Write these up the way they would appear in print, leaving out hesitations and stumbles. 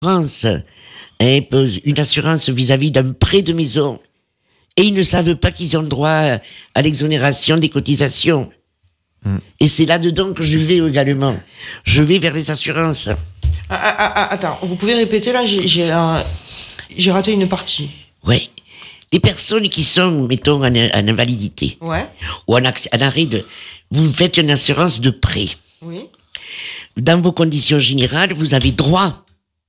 assurance, une assurance vis-à-vis d'un prêt de maison. Et ils ne savent pas qu'ils ont droit à l'exonération des cotisations. Et c'est là-dedans que je vais également. Je vais vers les assurances. Attends, vous pouvez répéter là, j'ai raté une partie. Oui. Les personnes qui sont, mettons, en invalidité. Ouais. Ou en arrêt de... Vous faites une assurance de prêt. Oui. Dans vos conditions générales, vous avez droit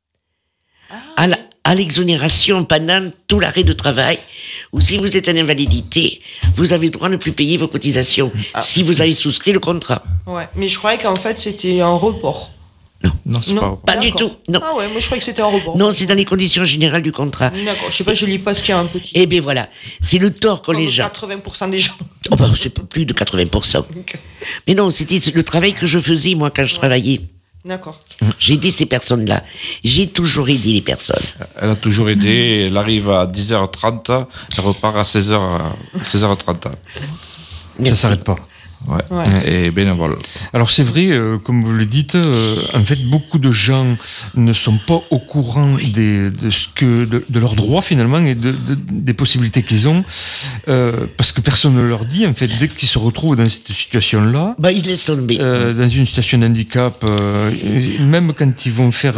à l'exonération pendant tout l'arrêt de travail. Ou si vous êtes en invalidité, vous avez droit à ne plus payer vos cotisations. Si vous avez souscrit le contrat. Ouais, mais je croyais qu'en fait c'était un report. Non, c'est pas du tout. Non. Ah ouais, moi je croyais que c'était un report. Non, c'est dans les conditions générales du contrat. D'accord, je sais pas, je lis pas ce qu'il y a un petit. Eh bien voilà, c'est le tort qu'ont Comme les gens. 80% des gens. Oh ben, c'est plus de 80%. Mais non, c'était le travail que je faisais, moi, quand je travaillais. D'accord. J'ai aidé ces personnes-là. J'ai toujours aidé les personnes. Elle a toujours aidé. Elle arrive à 10h30, elle repart à 16h30. Ça s'arrête pas. Ouais. Et bénévole. Alors c'est vrai, comme vous le dites, en fait beaucoup de gens ne sont pas au courant de leurs droits finalement et des possibilités qu'ils ont, parce que personne ne leur dit en fait dès qu'ils se retrouvent dans cette situation-là. Ils laissent tomber. Dans une situation de handicap, même quand ils vont faire,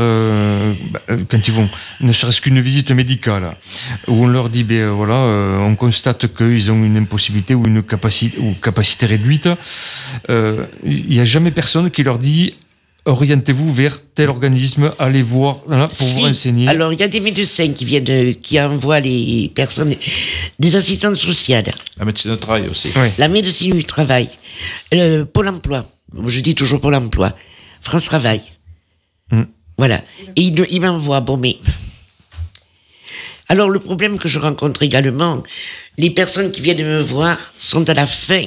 ne serait-ce qu'une visite médicale, où on leur dit on constate qu'ils ont une impossibilité ou une capacité réduite. Il n'y a jamais personne qui leur dit orientez-vous vers tel organisme, allez voir pour vous renseigner. Alors il y a des médecins qui envoient les personnes, des assistantes sociales. La médecine du travail aussi. Oui. La médecine du travail, Pôle emploi, je dis toujours Pôle emploi, France Travail. Voilà. Et ils m'envoient, alors le problème que je rencontre également, les personnes qui viennent me voir sont à la fin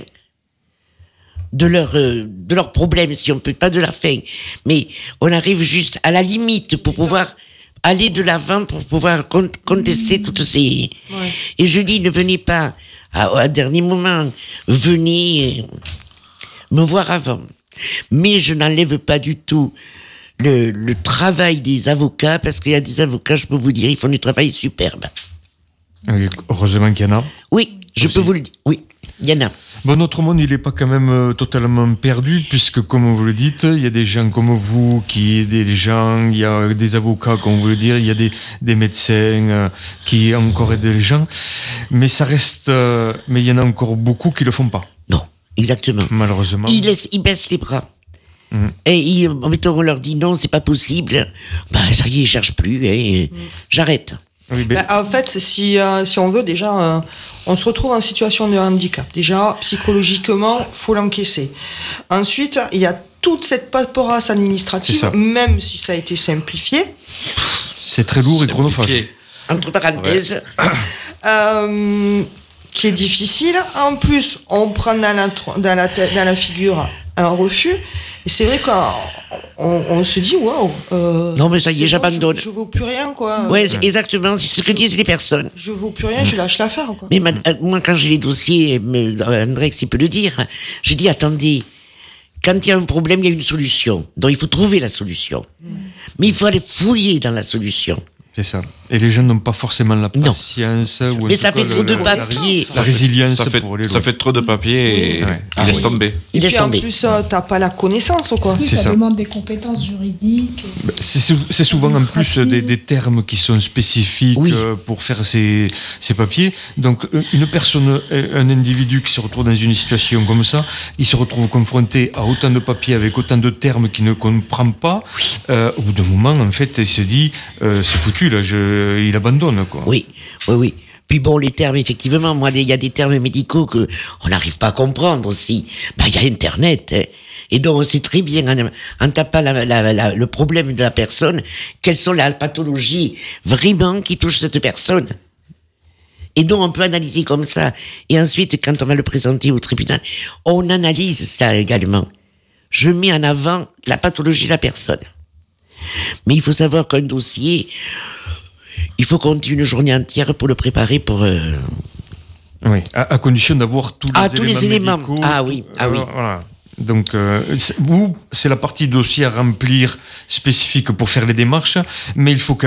de leur problème, si on peut, pas de la fin, mais on arrive juste à la limite pour pouvoir aller de l'avant, pour pouvoir contester toutes ces... Ouais. Et je dis, ne venez pas à dernier moment, venez me voir avant. Mais je n'enlève pas du tout le travail des avocats, parce qu'il y a des avocats, je peux vous dire, ils font du travail superbe. Heureusement qu'il y en a. Oui, je peux vous le dire, oui. Il y en a. Notre monde, il n'est pas quand même totalement perdu, puisque, comme vous le dites, il y a des gens comme vous qui aident les gens, il y a des avocats, comme vous le dites, il y a des médecins qui encore aident les gens, mais ça reste... mais il y en a encore beaucoup qui ne le font pas. Non, exactement. Malheureusement. Ils baissent les bras. Et on leur dit non, c'est pas possible. Ça y est, ils cherchent plus, j'arrête. Oui, en fait, si on veut déjà, on se retrouve en situation de handicap. Déjà, psychologiquement, faut l'encaisser. Ensuite, il y a toute cette paperasse administrative, même si ça a été simplifié. C'est très lourd et chronophage. Entre parenthèses. Qui est difficile. En plus, on prend dans la figure un refus. Et c'est vrai qu'on se dit, waouh. Non, mais ça y est, j'abandonne. Je vaux plus rien, quoi. Oui, exactement, c'est ce que disent les personnes. Je vaux plus rien, je lâche l'affaire, quoi. Mais moi, quand j'ai les dossiers, André, il peut le dire, je dis, attendez, quand il y a un problème, il y a une solution. Donc, il faut trouver la solution. Mais il faut aller fouiller dans la solution. C'est ça. Et les gens n'ont pas forcément la patience. Mais ça fait trop de papier. La résilience pour aller loin. Ça fait trop de papier et ils laissent tomber. Et puis en plus, t'as pas la connaissance, quoi. Oui, ça demande des compétences juridiques. C'est souvent en plus des termes qui sont spécifiques pour faire ces papiers. Donc une personne, un individu qui se retrouve dans une situation comme ça, il se retrouve confronté à autant de papiers avec autant de termes qu'il ne comprend pas. Au bout d'un moment, en fait, il se dit c'est foutu là, il abandonne, quoi. Oui. Puis les termes, effectivement, moi, il y a des termes médicaux que on n'arrive pas à comprendre aussi. Il y a Internet, et donc on sait très bien, en tapant le problème de la personne, quelles sont les pathologies vraiment qui touchent cette personne. Et donc on peut analyser comme ça. Et ensuite, quand on va le présenter au tribunal, on analyse ça également. Je mets en avant la pathologie de la personne. Mais il faut savoir qu'un dossier... Il faut compter une journée entière pour le préparer pour... Oui, à condition d'avoir tous les éléments médicaux. Ah oui. Voilà. Donc, c'est la partie dossier à remplir spécifique pour faire les démarches, mais il faut